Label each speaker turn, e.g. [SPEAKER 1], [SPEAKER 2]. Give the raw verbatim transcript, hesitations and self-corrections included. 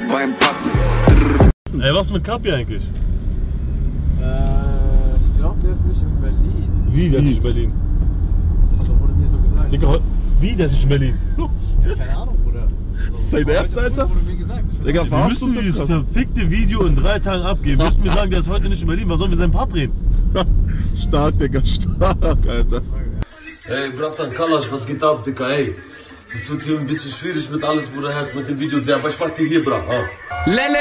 [SPEAKER 1] beim Packen.
[SPEAKER 2] Ey, was mit Kapi eigentlich?
[SPEAKER 3] Äh, ich glaube, der ist nicht in Berlin.
[SPEAKER 2] Wie, der ist nicht in Berlin?
[SPEAKER 3] Also wurde mir so gesagt.
[SPEAKER 2] Digga, wie, der ist nicht in Berlin?
[SPEAKER 3] Ja, keine Ahnung, Bruder.
[SPEAKER 4] Das ist sein Ernst, Alter?
[SPEAKER 3] Wurde mir gesagt.
[SPEAKER 4] Digga,
[SPEAKER 2] Wir müssen dieses verfickte Video in drei Tagen abgeben. Wir müssen mir sagen, der ist heute nicht in Berlin. Was sollen wir seinen Part drehen?
[SPEAKER 4] Stark, Digga, stark, Alter.
[SPEAKER 5] Ey, Bratan Kalash, was geht ab, Digga, ey? Das wird hier ein bisschen schwierig mit alles, Bruder, Herz, mit dem Video drehen. Aber ich mach dir hier, Bra. Ah.